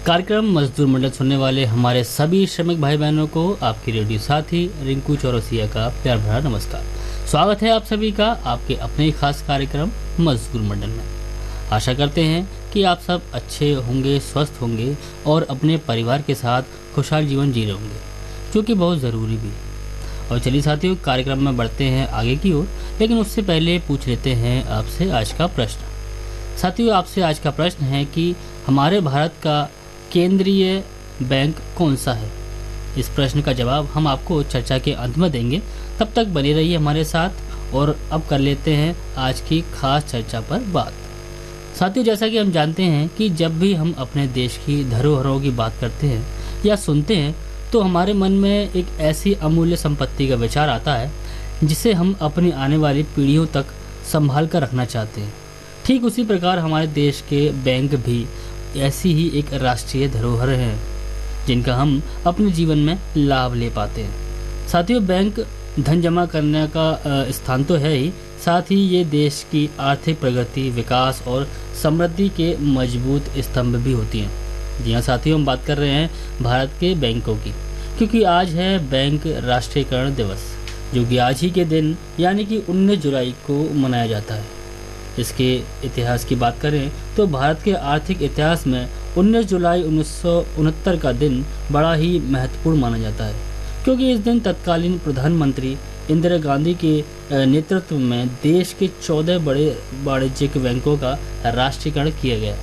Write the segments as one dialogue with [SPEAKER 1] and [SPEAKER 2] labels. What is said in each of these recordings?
[SPEAKER 1] कार्यक्रम मजदूर मंडल सुनने वाले हमारे सभी श्रमिक भाई बहनों को आपकी रेडियो साथी रिंकू चौरसिया का प्यार भरा नमस्कार। स्वागत है आप सभी का आपके अपने ही खास कार्यक्रम मजदूर मंडल में। आशा करते हैं कि आप सब अच्छे होंगे, स्वस्थ होंगे और अपने परिवार के साथ खुशहाल जीवन जी रहे होंगे, जो कि बहुत ज़रूरी भी है। और चलिए साथियों, कार्यक्रम में बढ़ते हैं आगे की ओर, लेकिन उससे पहले पूछ लेते हैं आपसे आज का प्रश्न। साथियों, आपसे आज का प्रश्न है कि हमारे भारत का केंद्रीय बैंक कौन सा है। इस प्रश्न का जवाब हम आपको चर्चा के अंत में देंगे। तब तक बने रहिए हमारे साथ। और अब कर लेते हैं आज की खास चर्चा पर बात। साथियों, जैसा कि हम जानते हैं कि जब भी हम अपने देश की धरोहरों की बात करते हैं या सुनते हैं तो हमारे मन में एक ऐसी अमूल्य संपत्ति का विचार आता है जिसे हम अपनी आने वाली पीढ़ियों तक संभाल कर रखना चाहते हैं। ठीक उसी प्रकार हमारे देश के बैंक भी ऐसी ही एक राष्ट्रीय धरोहर है जिनका हम अपने जीवन में लाभ ले पाते हैं। साथियों, बैंक धन जमा करने का स्थान तो है ही, साथ ही ये देश की आर्थिक प्रगति, विकास और समृद्धि के मजबूत स्तंभ भी होती हैं। जी हाँ साथियों, हम बात कर रहे हैं भारत के बैंकों की, क्योंकि आज है बैंक राष्ट्रीयकरण दिवस, जो कि आज ही के दिन यानी कि 19 जुलाई को मनाया जाता है। इसके इतिहास की बात करें तो भारत के आर्थिक इतिहास में 19 जुलाई 1969 का दिन बड़ा ही महत्वपूर्ण माना जाता है, क्योंकि इस दिन तत्कालीन प्रधानमंत्री इंदिरा गांधी के नेतृत्व में देश के 14 बड़े वाणिज्यिक बैंकों का राष्ट्रीयकरण किया गया।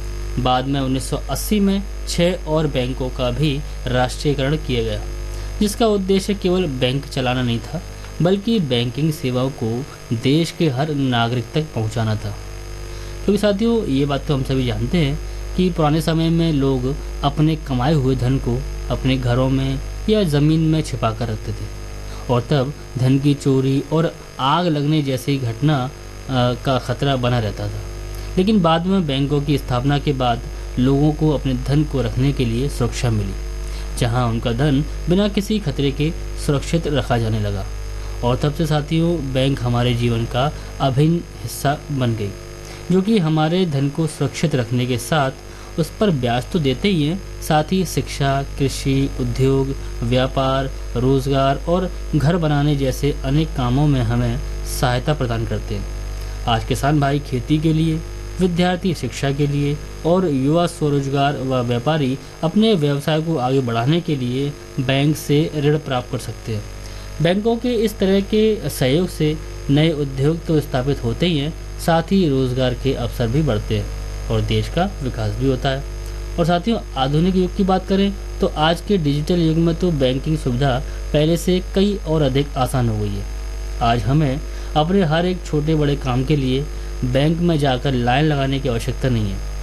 [SPEAKER 1] बाद में 1980 में 6 और बैंकों का भी राष्ट्रीयकरण किया गया, जिसका उद्देश्य केवल बैंक चलाना नहीं था, बल्कि बैंकिंग सेवाओं को देश के हर नागरिक तक पहुंचाना था। क्योंकि साथियों, ये बात तो हम सभी जानते हैं कि पुराने समय में लोग अपने कमाए हुए धन को अपने घरों में या ज़मीन में छिपा कर रखते थे, और तब धन की चोरी और आग लगने जैसी घटना का खतरा बना रहता था। लेकिन बाद में बैंकों की स्थापना के बाद लोगों को अपने धन को रखने के लिए सुरक्षा मिली, जहां उनका धन बिना किसी खतरे के सुरक्षित रखा जाने लगा। और तब से साथियों, बैंक हमारे जीवन का अभिन्न हिस्सा बन गई, जो कि हमारे धन को सुरक्षित रखने के साथ उस पर ब्याज तो देते ही हैं, साथ ही शिक्षा, कृषि, उद्योग, व्यापार, रोजगार और घर बनाने जैसे अनेक कामों में हमें सहायता प्रदान करते हैं। आज किसान भाई खेती के लिए, विद्यार्थी शिक्षा के लिए और युवा स्वरोजगार व व्यापारी अपने व्यवसाय को आगे बढ़ाने के लिए बैंक से ऋण प्राप्त कर सकते हैं। बैंकों के इस तरह के सहयोग से नए उद्योग तो स्थापित होते ही हैं, साथ ही रोजगार के अवसर भी बढ़ते हैं और देश का विकास भी होता है। और साथियों, आधुनिक युग की बात करें तो आज के डिजिटल युग में तो बैंकिंग सुविधा पहले से कई और अधिक आसान हो गई है। आज हमें अपने हर एक छोटे बड़े काम के लिए बैंक में जाकर लाइन लगाने की आवश्यकता नहीं है।